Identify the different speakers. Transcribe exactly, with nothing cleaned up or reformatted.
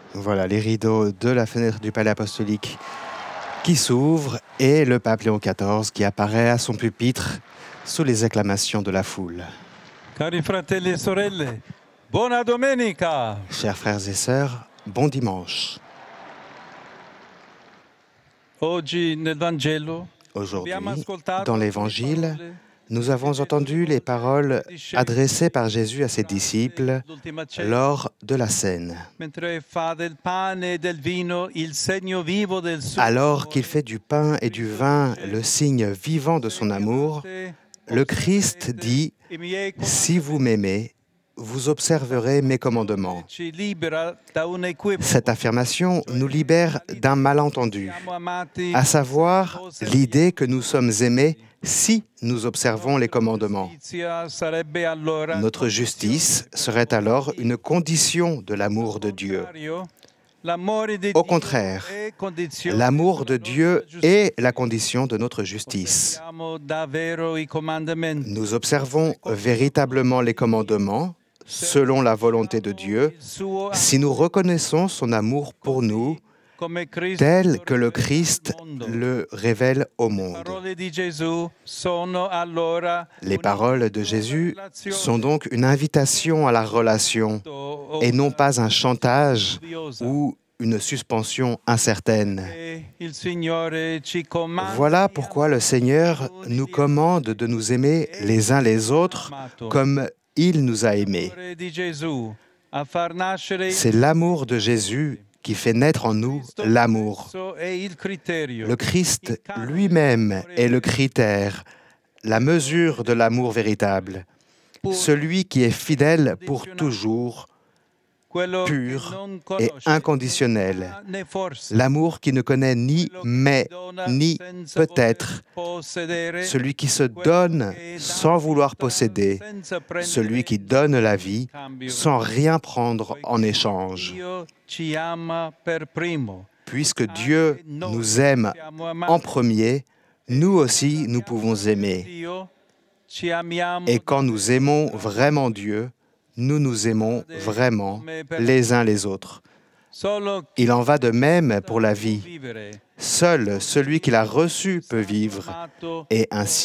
Speaker 1: Voilà les rideaux de la fenêtre du palais apostolique qui s'ouvrent et le pape Léon quatorze qui apparaît à son pupitre sous les acclamations de la foule.
Speaker 2: Cari fratelli e sorelle, buona domenica!
Speaker 1: Chers frères et sœurs, bon dimanche.
Speaker 2: Oggi nel Vangelo
Speaker 1: Aujourd'hui,
Speaker 2: abbiamo ascoltato
Speaker 1: dans
Speaker 2: alcune
Speaker 1: l'Évangile,
Speaker 2: parole
Speaker 1: nous avons entendu les paroles adressées par Jésus à ses disciples
Speaker 2: l'ultima cena,
Speaker 1: lors de la scène,
Speaker 2: mentre fa del pane e del vino il segno vivo del suo
Speaker 1: alors qu'il fait du pain et du vin le signe vivant de son amour. Le Christ dit « Si vous m'aimez, vous observerez mes commandements ».
Speaker 2: ci libera da un equivoco.
Speaker 1: Cette affirmation nous libère d'un malentendu,
Speaker 2: Siamo amati
Speaker 1: à savoir l'idée que nous sommes aimés si nous observons les commandements.
Speaker 2: giustizia sarebbe allora
Speaker 1: Notre justice serait alors une condition de l'amour de Dieu.
Speaker 2: l'amore di
Speaker 1: Au
Speaker 2: Dio
Speaker 1: contraire,
Speaker 2: è condizione
Speaker 1: l'amour de
Speaker 2: della
Speaker 1: Dieu
Speaker 2: nostra giustizia.
Speaker 1: est la condition de notre justice.
Speaker 2: Osserviamo davvero i comandamenti.
Speaker 1: Nous observons véritablement les commandements selon la volonté de Dieu si nous reconnaissons son amour pour nous
Speaker 2: Come Cristo
Speaker 1: tel que le
Speaker 2: rivela
Speaker 1: Christ
Speaker 2: al mondo.
Speaker 1: le révèle au
Speaker 2: Le
Speaker 1: monde.
Speaker 2: parole di Gesù sono allora
Speaker 1: Les paroles de Jésus sont donc une invitation à la relation et non pas un chantage ou une suspension incertaine.
Speaker 2: Il Signore ci comanda
Speaker 1: Voilà pourquoi le Seigneur nous commande de nous aimer les uns les autres comme il nous a aimés.
Speaker 2: l'amore di Gesù a far nascere
Speaker 1: C'est l'amour de Jésus qui fait naître en nous l'amour.
Speaker 2: è il criterio.
Speaker 1: Le Christ lui-même est le critère, la mesure de l'amour véritable, celui qui est fidèle pour toujours,
Speaker 2: Quello che
Speaker 1: pur
Speaker 2: non
Speaker 1: et
Speaker 2: conosce
Speaker 1: inconditionnel,
Speaker 2: né forse,
Speaker 1: l'amour qui ne connaît ni mais
Speaker 2: dona
Speaker 1: ni
Speaker 2: senza
Speaker 1: peut-être,
Speaker 2: voler possedere,
Speaker 1: celui qui se donne sans vouloir posséder,
Speaker 2: senza prendere
Speaker 1: celui qui donne la vie
Speaker 2: cambio.
Speaker 1: sans rien prendre en échange.
Speaker 2: Dio ci ama per primo.
Speaker 1: Puisque Dieu nous aime en premier, nous aussi nous pouvons aimer.
Speaker 2: Dio ci amiamo
Speaker 1: Et quand nous aimons vraiment Dieu, nous nous aimons vraiment les uns les autres.
Speaker 2: solo chi
Speaker 1: Il en va de même pour la vie.
Speaker 2: vivere
Speaker 1: Seul celui qui l'a reçu peut vivre
Speaker 2: amato
Speaker 1: et ainsi